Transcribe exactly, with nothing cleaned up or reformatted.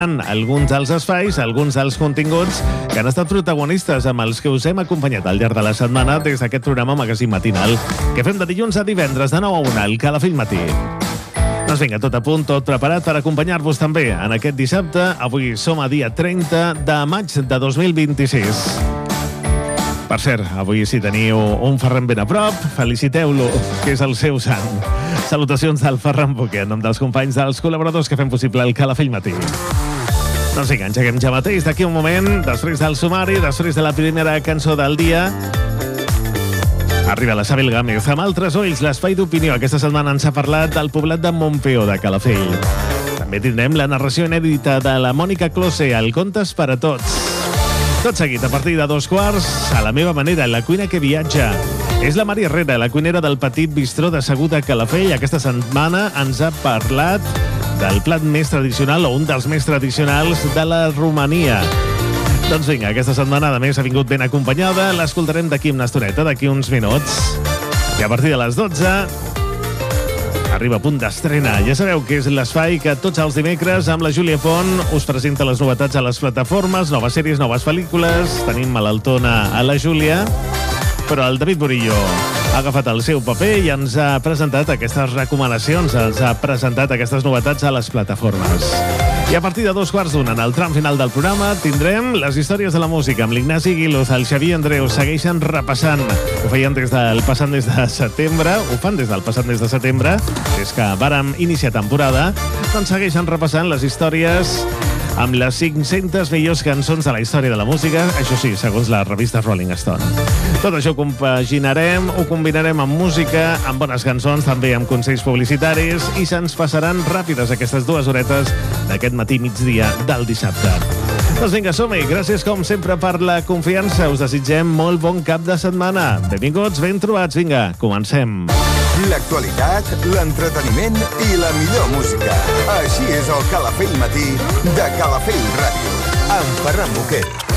alguns dels espais, alguns dels continguts que han estat protagonistes amb els que us hem acompanyat al llarg de la setmana des d'aquest programa Magazín Matinal que fem de dilluns a divendres de nou a una al Calafell Matí. Doncs vinga, tot a punt, tot preparat per acompanyar-vos també en aquest dissabte. Avui som a dia trenta de maig de dos mil vint-i-sis. Per cert, avui si teniu un Ferran ben a prop, feliciteu-lo, que és el seu sant. Salutacions del Ferran Boquer, en nom dels companys dels col·laboradors que fem possible el Calafell Matí. Doncs vinga, engeguem ja mateix, d'aquí un moment, després del sumari, després de la primera cançó del dia. Arriba la Sabel Gámez amb Altres Ulls, l'espai d'opinió. Aquesta setmana ens ha parlat del poblat de Montpeó de Calafell. També tindrem la narració inèdita de la Mònica Close, el Contes per a tots. Tot seguit, a partir de dos quarts, a la meva manera, la cuina que viatja. És la Mari Herrera, la cuinera del Petit Bistró de Segur de Calafell. Aquesta setmana ens ha parlat del plat més tradicional o un dels més tradicionals de la Romania. Doncs vinga, aquesta setmana, a més, ha vingut ben acompanyada. L'escoltarem d'aquí una estoneta, d'aquí uns minuts. I a partir de les dotze arriba a punt d'estrena. Ja sabeu que és l'espai que tots els dimecres amb la Júlia Font us presenta les novetats a les plataformes, noves sèries, noves pel·lícules. Tenim malaltona a la Júlia, però el David Borillo ha agafat el seu paper i ens ha presentat aquestes recomanacions, ens ha presentat aquestes novetats a les plataformes. I a partir de dos quarts d'una, en el tram final del programa, tindrem les històries de la música amb l'Ignasi Guiluz, el Xavier Andreu, segueixen repassant. Ho feien des del passat mes de setembre, ho fan des del passat mes de setembre, des que vàrem iniciar temporada, doncs segueixen repassant les històries amb les cinc-centes millors cançons de la història de la música, això sí, segons la revista Rolling Stone. Tot això ho compaginarem, ho combinarem amb música, amb bones cançons, també amb consells publicitaris, i se'ns passaran ràpides aquestes dues horetes d'aquest matí migdia del dissabte. Doncs vinga, som-hi. Gràcies, com sempre, per la confiança. Us desitgem molt bon cap de setmana. Benvinguts, ben trobats. Vinga, comencem. L'actualitat, l'entreteniment i la millor música. Així és el Calafell Matí de Calafell Ràdio, amb Ferran Boquer.